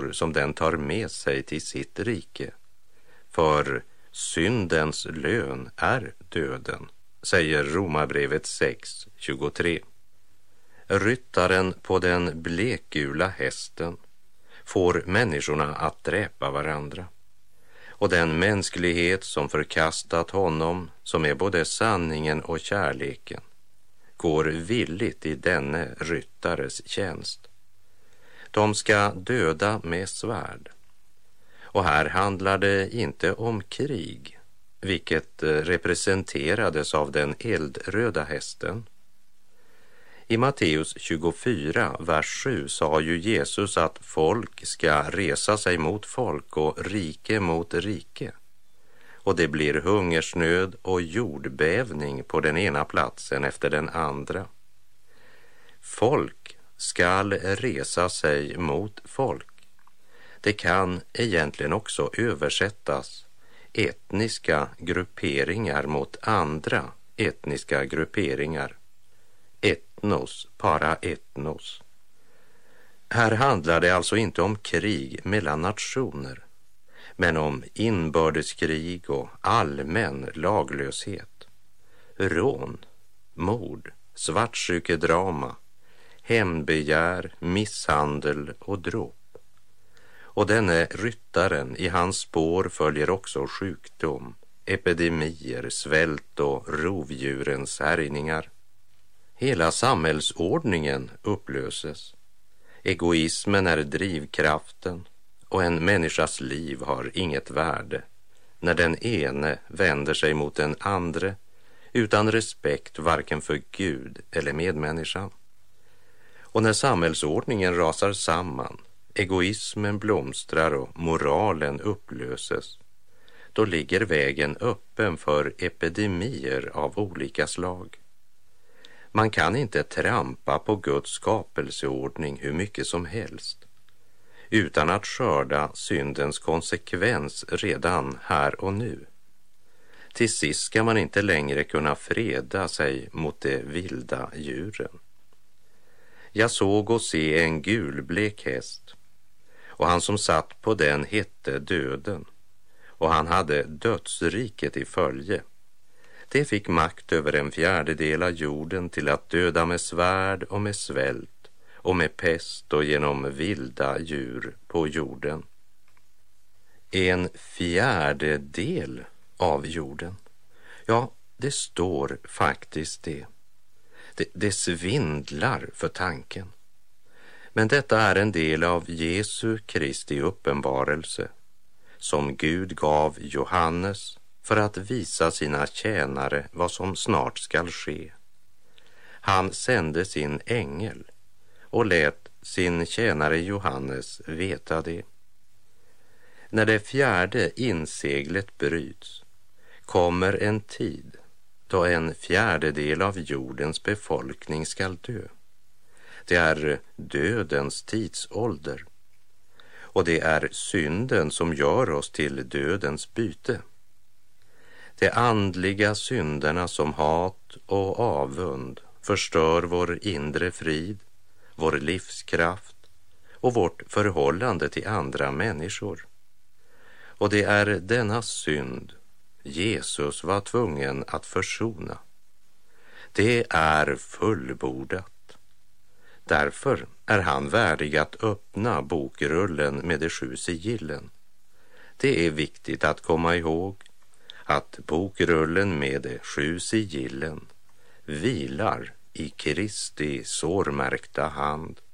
människor som den tar med sig till sitt rike. För syndens lön är döden, säger Romarbrevet 6:23. Ryttaren på den blekgula hästen får människorna att dräpa varandra. Och den mänsklighet som förkastat honom, som är både sanningen och kärleken, går villigt i denne ryttares tjänst. De ska döda med svärd. Och här handlar det inte om krig, vilket representerades av den eldröda hästen. I Matteus 24, vers 7 sa ju Jesus att folk ska resa sig mot folk och rike mot rike. Och det blir hungersnöd och jordbävning på den ena platsen efter den andra. Folk skall resa sig mot folk. Det kan egentligen också översättas etniska grupperingar mot andra etniska grupperingar. Etnos, para etnos. Här handlar det alltså inte om krig mellan nationer, men om inbördeskrig och allmän laglöshet. Rån, mord, svartsjukedrama, hämndbegär, misshandel och dråp. Och denne ryttaren, i hans spår följer också sjukdom, epidemier, svält och rovdjurens härjningar. Hela samhällsordningen upplöses. Egoismen är drivkraften och en människas liv har inget värde när den ene vänder sig mot den andre utan respekt varken för Gud eller medmänniskan. Och när samhällsordningen rasar samman, egoismen blomstrar och moralen upplöses, då ligger vägen öppen för epidemier av olika slag. Man kan inte trampa på Guds skapelseordning hur mycket som helst utan att skörda syndens konsekvens redan här och nu. Till sist ska man inte längre kunna freda sig mot de vilda djuren. Jag såg och se en gulblek häst, och han som satt på den hette Döden, och han hade dödsriket i följe. Det fick makt över 1/4 av jorden till att döda med svärd och med svält och med pest och genom vilda djur på jorden. 1/4 av jorden. Ja, det står faktiskt det. Det svindlar för tanken. Men detta är en del av Jesu Kristi uppenbarelse som Gud gav Johannes för att visa sina tjänare vad som snart skall ske. Han sände sin ängel och lät sin tjänare Johannes veta det. När det 4:e inseglet bryts kommer en tid då 1/4 av jordens befolkning skall dö. Det är dödens tidsålder, och det är synden som gör oss till dödens byte. De andliga synderna som hat och avund förstör vår inre frid, vår livskraft och vårt förhållande till andra människor. Och det är denna synd Jesus var tvungen att försona. Det är fullbordat. Därför är han värdig att öppna bokrullen med de 7 sigillen. Det är viktigt att komma ihåg att bokrullen med de 7 sigillen vilar i Kristi sårmärkta hand.